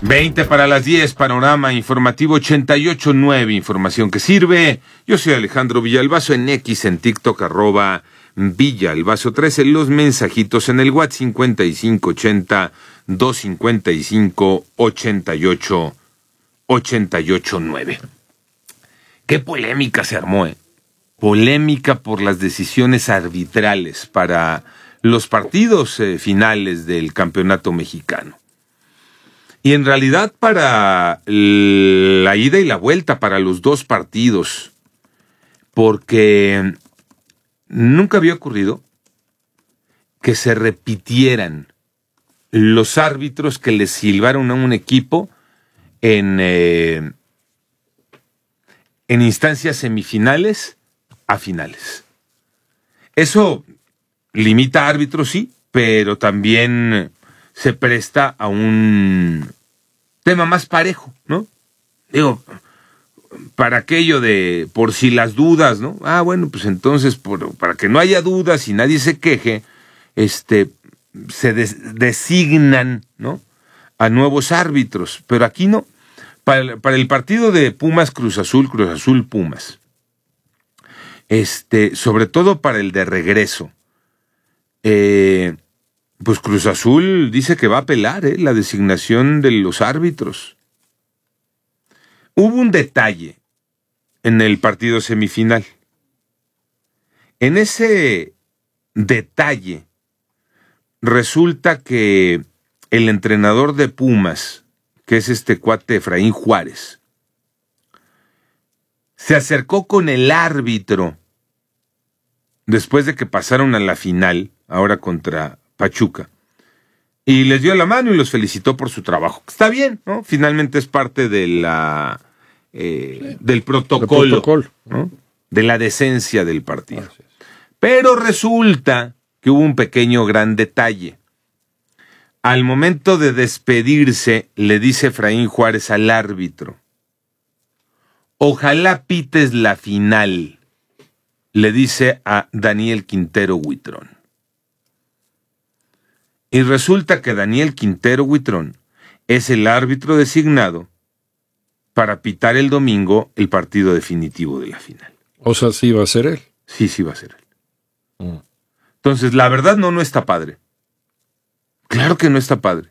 20 para las 10, panorama informativo 88.9, información que sirve. Yo soy Alejandro Villalbazo, en X, en TikTok, @Villalbazo13, los mensajitos en el WhatsApp 5580-255-88-9. Qué polémica se armó, Polémica por las decisiones arbitrales para los partidos finales del campeonato mexicano. Y en realidad para la ida y la vuelta, para los dos partidos, porque nunca había ocurrido que se repitieran los árbitros que les silbaron a un equipo en instancias semifinales a finales. Eso limita a árbitros, sí, pero también se presta a un tema más parejo, ¿no? Digo, para aquello de por si las dudas, ¿no? Bueno, pues entonces, para que no haya dudas y nadie se queje, se designan, ¿no?, a nuevos árbitros, pero aquí no. Para el partido de Pumas Cruz Azul Pumas, sobre todo para el de regreso, pues Cruz Azul dice que va a apelar la designación de los árbitros. Hubo un detalle en el partido semifinal. En ese detalle resulta que el entrenador de Pumas, que es este cuate Efraín Juárez, se acercó con el árbitro después de que pasaron a la final, ahora contra Pachuca, y les dio la mano y los felicitó por su trabajo. Está bien, ¿no? Finalmente es parte de del protocolo, ¿no?, de la decencia del partido. Pero resulta que hubo un pequeño gran detalle. Al momento de despedirse, le dice Efraín Juárez al árbitro: ojalá pites la final, le dice a Daniel Quintero Huitrón. Y resulta que Daniel Quintero Huitrón es el árbitro designado para pitar el domingo el partido definitivo de la final. O sea, ¿sí va a ser él? Sí va a ser él. Entonces, la verdad no está padre. Claro que no está padre.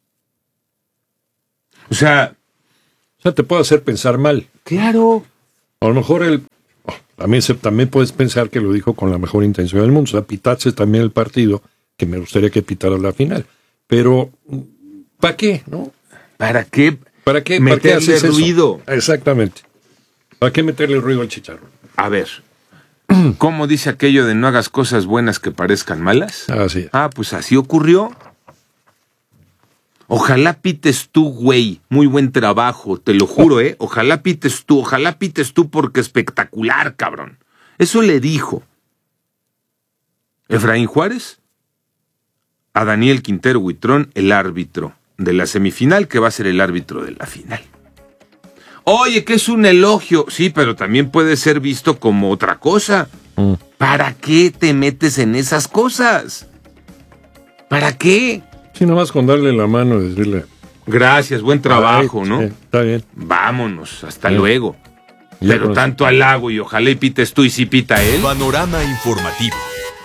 O sea, te puede hacer pensar mal. Claro. A lo mejor él... También puedes pensar que lo dijo con la mejor intención del mundo. O sea, pitaste también el partido que me gustaría que pitara la final. Pero, ¿para qué? ¿No? ¿Para qué? ¿Para qué Meterle ruido. Eso? Exactamente. ¿Para qué meterle ruido al chicharrón? A ver, ¿cómo dice aquello de no hagas cosas buenas que parezcan malas? Así es. Pues así ocurrió. Ojalá pites tú, güey. Muy buen trabajo, te lo juro, Ojalá pites tú porque espectacular, cabrón. Eso le dijo Efraín Juárez a Daniel Quintero Huitrón, el árbitro de la semifinal, que va a ser el árbitro de la final. Oye, que es un elogio. Sí, pero también puede ser visto como otra cosa. ¿Para qué te metes en esas cosas? ¿Para qué? Sí, nomás con darle la mano y decirle... Gracias, buen trabajo, ¿no? Sí, está bien. Vámonos, hasta luego. Pero tanto halago y ojalá y pites tú y si pita él. Panorama informativo.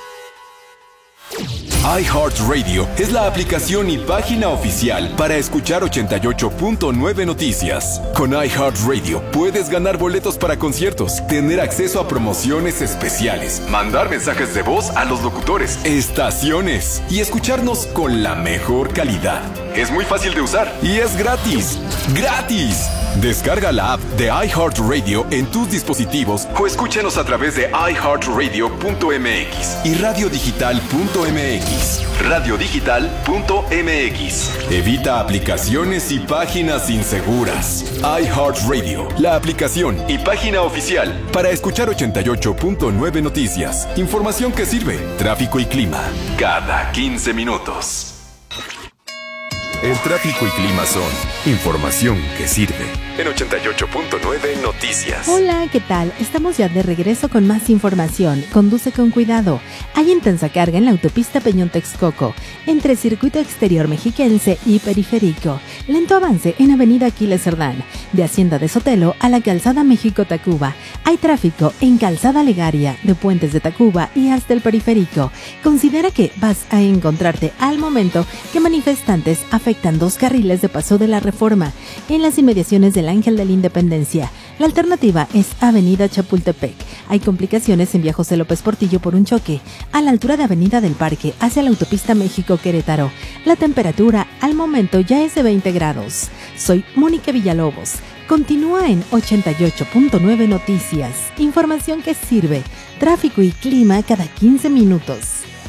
iHeartRadio es la aplicación y página oficial para escuchar 88.9 Noticias. Con iHeartRadio puedes ganar boletos para conciertos, tener acceso a promociones especiales, mandar mensajes de voz a los locutores, estaciones y escucharnos con la mejor calidad. Es muy fácil de usar y es gratis. ¡Gratis! Descarga la app de iHeartRadio en tus dispositivos o escúchanos a través de iHeartRadio.mx y radiodigital.mx. Radiodigital.mx. Evita aplicaciones y páginas inseguras. iHeartRadio, la aplicación y página oficial para escuchar 88.9 Noticias. Información que sirve. Tráfico y clima cada 15 minutos. El tráfico y clima son información que sirve. En 88.9 Noticias. Hola, ¿qué tal? Estamos ya de regreso con más información. Conduce con cuidado. Hay intensa carga en la autopista Peñón-Texcoco, entre Circuito Exterior Mexiquense y Periférico. Lento avance en Avenida Aquiles Cerdán, de Hacienda de Sotelo a la Calzada México-Tacuba. Hay tráfico en Calzada Legaria, de Puentes de Tacuba y hasta el Periférico. Considera que vas a encontrarte al momento que manifestantes afectan 2 carriles de paso de la Reforma en las inmediaciones del Ángel de la Independencia. La alternativa es Avenida Chapultepec. Hay complicaciones en Vía José López Portillo por un choque a la altura de Avenida del Parque hacia la autopista México-Querétaro. La temperatura al momento ya es de 20 grados. Soy Mónica Villalobos. Continúa en 88.9 Noticias. Información que sirve. Tráfico y clima cada 15 minutos.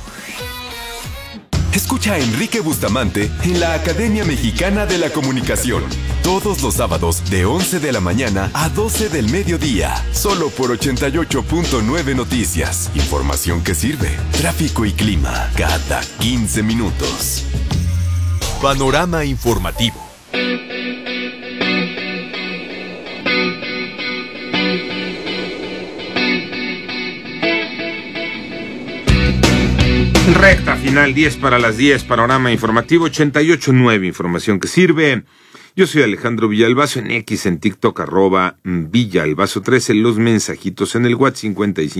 Escucha a Enrique Bustamante en la Academia Mexicana de la Comunicación. Todos los sábados de 11 de la mañana a 12 del mediodía. Solo por 88.9 Noticias. Información que sirve. Tráfico y clima cada 15 minutos. Panorama informativo. Recta final, 10 para las 10, panorama informativo 88.9, información que sirve. Yo soy Alejandro Villalbazo, en X, en TikTok, @Villalbazo13, los mensajitos en el WhatsApp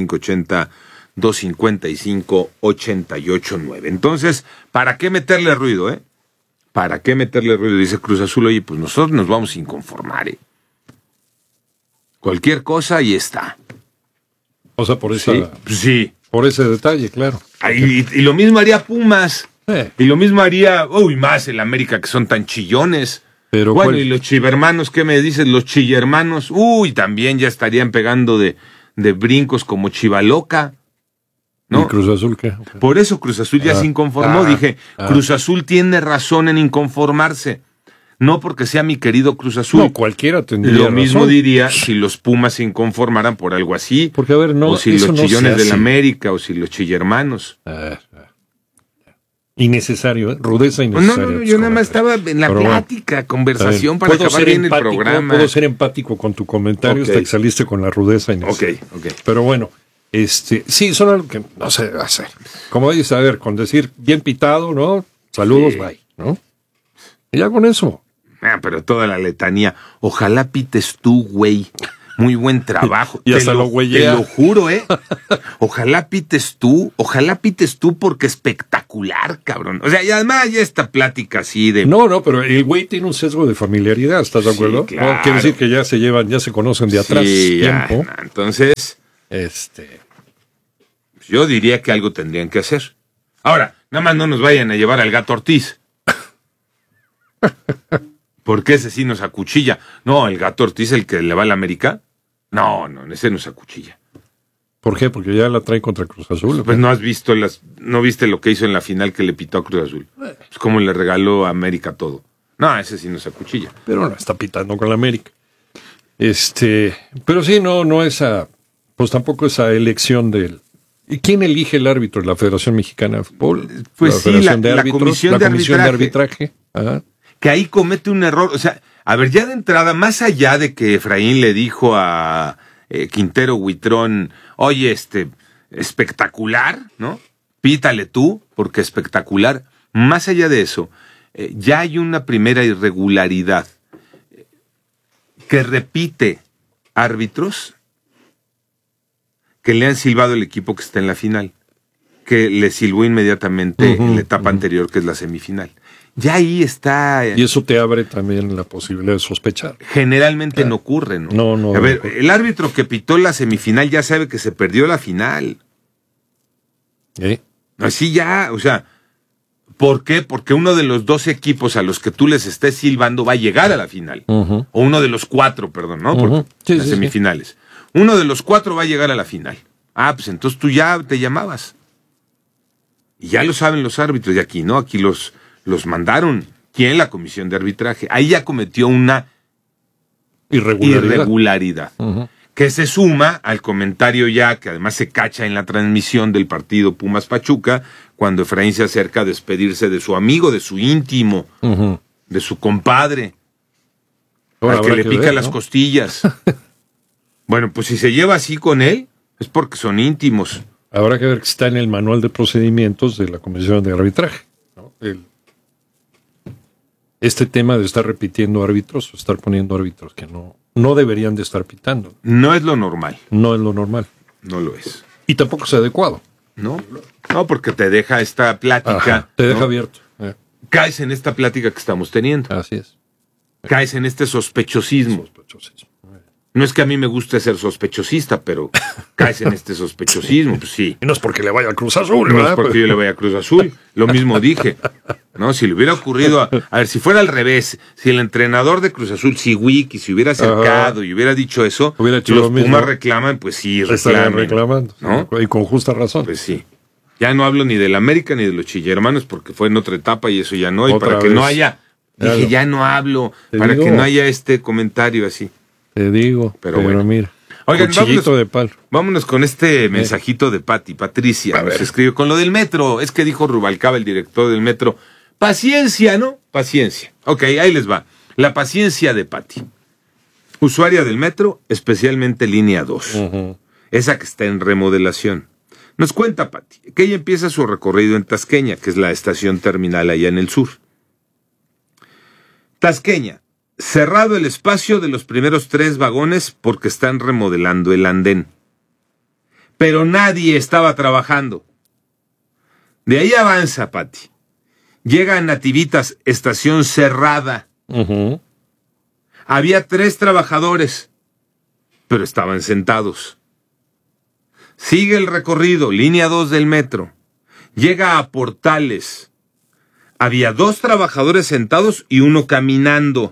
5580-255-889. Entonces, ¿para qué meterle ruido, ¿Para qué meterle ruido? Dice Cruz Azul, oye, pues nosotros nos vamos a inconformar, Cualquier cosa, ahí está. O sea, por esa... Sí. Por ese detalle, claro. Y lo mismo haría Pumas. Y lo mismo haría, más el América, que son tan chillones. Pero bueno, ¿y los chivermanos? ¿Qué me dices? Los chillermanos. También ya estarían pegando de brincos como Chivaloca, ¿no? ¿Y Cruz Azul qué? Por eso Cruz Azul ya se inconformó. Dije, Cruz Azul tiene razón en inconformarse. No porque sea mi querido Cruz Azul. No, cualquiera tendría Lo mismo razón. diría si los Pumas se inconformaran por algo así. Porque, a ver, no, o si los chillones del América, o si los chillermanos. Innecesario, rudeza innecesaria. No, yo nada más estaba en la plática, conversación para acabar bien el programa. Puedo ser empático con tu comentario hasta que saliste con la rudeza innecesaria. Ok. Pero bueno, sí, son algo que no se debe hacer. Como dices, a ver, con decir bien pitado, ¿no? Saludos, bye, ¿no? Y ya con eso. Pero toda la letanía. Ojalá pites tú, güey. Muy buen trabajo. Y hasta lo güeyea. Te lo juro, Ojalá pites tú porque espectacular, cabrón. O sea, y además ya esta plática así de... No, pero el güey tiene un sesgo de familiaridad, ¿estás de acuerdo? Claro. No, quiere decir que ya se conocen de atrás tiempo. Entonces... Yo diría que algo tendrían que hacer. Ahora, nada más no nos vayan a llevar al Gato Ortiz. Porque ese sí nos acuchilla. No, el Gato Ortiz, el que le va a la América. No, ese nos acuchilla. ¿Por qué? Porque ya la trae contra Cruz Azul. Pues no viste lo que hizo en la final que le pitó a Cruz Azul. Pues como le regaló a América todo. No, ese sí nos acuchilla. Pero no está pitando con la América. Pero sí, no esa, pues tampoco esa elección del... ¿Y quién elige el árbitro? ¿La Federación Mexicana de Fútbol? Pues la Federación de Árbitros, la Comisión de Arbitraje. Ajá. Que ahí comete un error. O sea, a ver, ya de entrada, más allá de que Efraín le dijo a Quintero Huitrón, oye, espectacular, ¿no? Pítale tú, porque espectacular. Más allá de eso, ya hay una primera irregularidad que repite árbitros que le han silbado el equipo que está en la final, que le silbó inmediatamente en la etapa anterior, que es la semifinal. Ya ahí está... Y eso te abre también la posibilidad de sospechar. Generalmente no ocurre, ¿no? No. A ver, el árbitro que pitó la semifinal ya sabe que se perdió la final. Así ya, o sea, ¿por qué? Porque uno de los 2 equipos a los que tú les estés silbando va a llegar a la final. O uno de los 4, perdón, ¿no? Porque las semifinales. Uno de los 4 va a llegar a la final. Pues entonces tú ya te llamabas. Y ya lo saben los árbitros de aquí, ¿no? Aquí los mandaron. ¿Quién? La Comisión de Arbitraje. Ahí ya cometió una irregularidad. Que se suma al comentario ya, que además se cacha en la transmisión del partido Pumas Pachuca, cuando Efraín se acerca a despedirse de su amigo, de su íntimo, de su compadre, Ahora al que habrá le que pica ver, las ¿no? costillas. Bueno, pues si se lleva así con él, es porque son íntimos. Habrá que ver que está en el manual de procedimientos de la Comisión de Arbitraje, ¿no? Este tema de estar repitiendo árbitros o estar poniendo árbitros que no deberían de estar pitando. No es lo normal, No es lo normal. no lo es. Y tampoco es adecuado. ¿No? No, porque te deja esta plática. Ajá, te deja ¿no? abierto. Caes en esta plática que estamos teniendo. Así es. Caes en este sospechosismo. Sospechosismo. No es que a mí me guste ser sospechosista, pero caes en este sospechosismo, pues sí. Y no es porque le vaya al Cruz Azul, No es ¿verdad? porque yo le vaya a Cruz Azul, lo mismo dije. No, si le hubiera ocurrido, a ver, si fuera al revés, si el entrenador de Cruz Azul, si Wiki, se hubiera acercado y hubiera dicho eso, Hubiera hecho y los lo mismo. Pumas reclaman, pues sí, Estarían reclamen. reclamando. ¿No? Y con justa razón. Pues sí. Ya no hablo ni del América ni de los Chillermanos porque fue en otra etapa y eso ya no. Y Otra para que vez. no haya, Claro. dije, ya no hablo, Te para digo. que no haya este comentario así. Te digo. Pero Pero bueno. mira. Oigan, Cuchillito de palo. Vámonos con este mensajito de Patricia. A Nos ver. escribe con lo del metro. Es que dijo Rubalcaba, el director del metro. Paciencia, ¿no? Paciencia. Ok, ahí les va. La paciencia de Pati. Usuaria del metro, especialmente línea 2. Ujú. Esa que está en remodelación. Nos cuenta Pati que ella empieza su recorrido en Tasqueña, que es la estación terminal allá en el sur. Tasqueña. Cerrado el espacio de los primeros 3 vagones porque están remodelando el andén. Pero nadie estaba trabajando. De ahí avanza, Pati. Llega a Nativitas, estación cerrada. Ujú. Había 3 trabajadores, pero estaban sentados. Sigue el recorrido, línea 2 del metro. Llega a Portales. Había 2 trabajadores sentados y 1 caminando.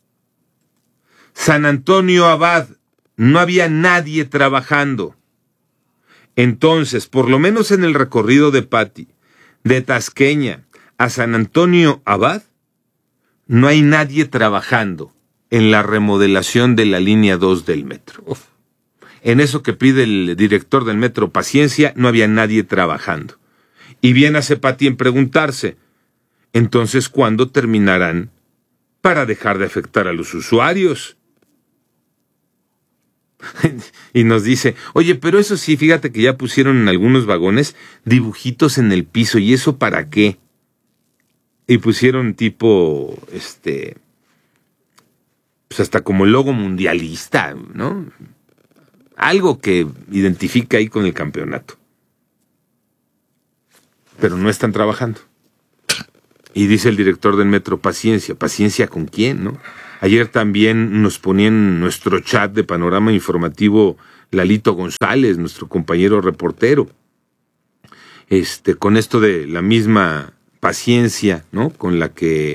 San Antonio Abad, no había nadie trabajando. Entonces, por lo menos en el recorrido de Pati, de Tasqueña a San Antonio Abad, no hay nadie trabajando en la remodelación de la línea 2 del metro. Uf. En eso que pide el director del metro, paciencia, no había nadie trabajando. Y bien hace Pati en preguntarse, entonces, ¿cuándo terminarán para dejar de afectar a los usuarios? Y nos dice, oye, pero eso sí, fíjate que ya pusieron en algunos vagones dibujitos en el piso, ¿y eso para qué? Y pusieron tipo, pues hasta como logo mundialista, ¿no? Algo que identifica ahí con el campeonato. Pero no están trabajando. Y dice el director del metro, paciencia, ¿paciencia con quién, no? Ayer también nos ponía en nuestro chat de Panorama Informativo Lalito González, nuestro compañero reportero. Con esto de la misma paciencia, ¿no? Con la que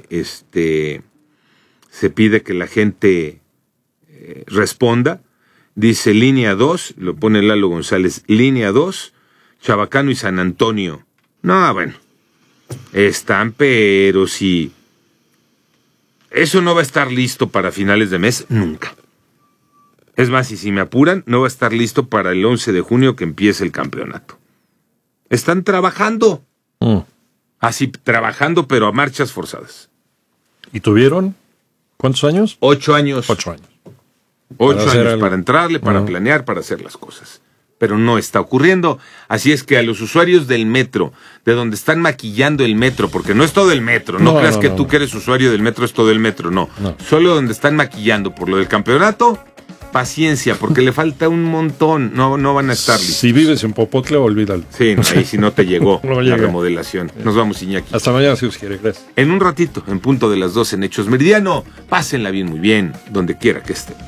se pide que la gente responda. Dice línea 2, lo pone Lalo González, línea 2, Chabacano y San Antonio. No, bueno, están, pero si eso no va a estar listo para finales de mes, nunca. Es más, y si me apuran, no va a estar listo para el 11 de junio que empiece el campeonato. Están trabajando. Así, trabajando, pero a marchas forzadas. ¿Y tuvieron cuántos años? 8 años. 8 años. 8 Para hacer años algo. para entrarle, para planear, para hacer las cosas. Pero no está ocurriendo. Así es que a los usuarios del metro, de donde están maquillando el metro, porque no es todo el metro, no creas que tú que eres usuario del metro es todo el metro, no. Solo donde están maquillando por lo del campeonato, paciencia, porque le falta un montón, no van a estar listos. Si vives en Popotla, olvídalo. Sí, no, ahí si no te llegó No la llega. remodelación. Nos vamos, Iñaki. Hasta mañana, si os quiere. Gracias. En un ratito, en punto de las 12 en Hechos Meridiano, pásenla bien, muy bien, donde quiera que estén.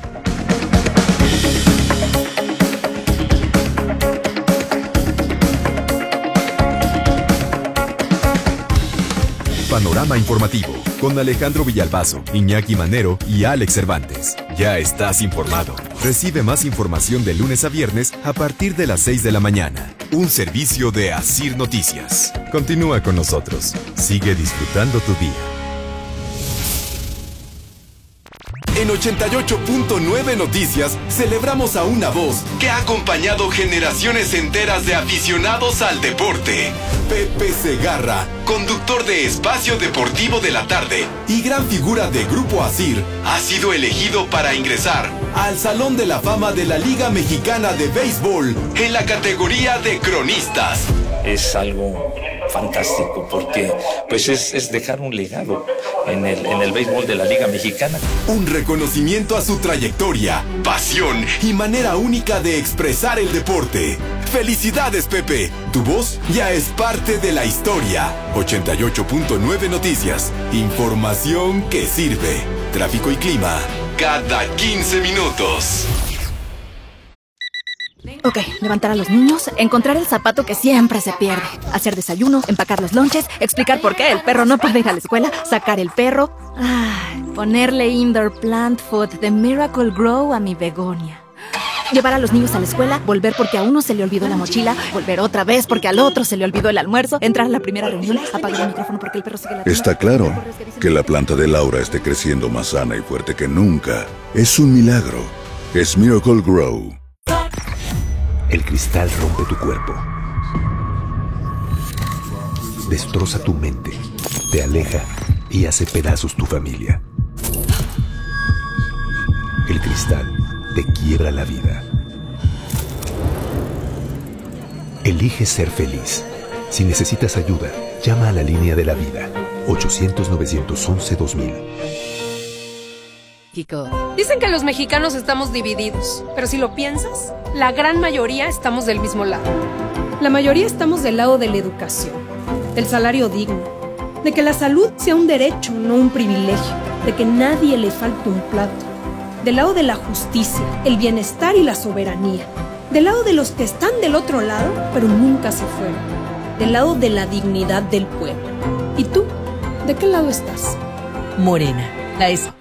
Panorama Informativo, con Alejandro Villalbazo, Iñaki Manero y Alex Cervantes. Ya estás informado. Recibe más información de lunes a viernes a partir de las 6 de la mañana. Un servicio de Asir Noticias. Continúa con nosotros. Sigue disfrutando tu día. En 88.9 Noticias celebramos a una voz que ha acompañado generaciones enteras de aficionados al deporte. Pepe Segarra, conductor de Espacio Deportivo de la Tarde y gran figura de Grupo Asir, ha sido elegido para ingresar al Salón de la Fama de la Liga Mexicana de Béisbol en la categoría de cronistas. Es algo fantástico porque pues es dejar un legado en el béisbol de la Liga Mexicana. Un reconocimiento a su trayectoria, pasión y manera única de expresar el deporte. ¡Felicidades, Pepe! Tu voz ya es parte de la historia. 88.9 Noticias. Información que sirve. Tráfico y clima cada 15 minutos. Ok, levantar a los niños, encontrar el zapato que siempre se pierde, hacer desayuno, empacar los lonches, explicar por qué el perro no puede ir a la escuela, sacar el perro, ponerle indoor plant food de Miracle Grow a mi begonia. Llevar a los niños a la escuela, volver porque a uno se le olvidó la mochila, volver otra vez porque al otro se le olvidó el almuerzo, entrar a la primera reunión, apagar el micrófono porque el perro sigue ladrando. Está claro que la planta de Laura esté creciendo más sana y fuerte que nunca. Es un milagro. Es Miracle Grow. El cristal rompe tu cuerpo, destroza tu mente, te aleja y hace pedazos tu familia. El cristal te quiebra la vida. Elige ser feliz. Si necesitas ayuda, llama a la línea de la vida, 800-911-2000. Dicen que los mexicanos estamos divididos, pero si lo piensas, la gran mayoría estamos del mismo lado. La mayoría estamos del lado de la educación, del salario digno, de que la salud sea un derecho, no un privilegio, de que nadie le falte un plato, del lado de la justicia, el bienestar y la soberanía, del lado de los que están del otro lado, pero nunca se fueron, del lado de la dignidad del pueblo. ¿Y tú? ¿De qué lado estás? Morena, la S.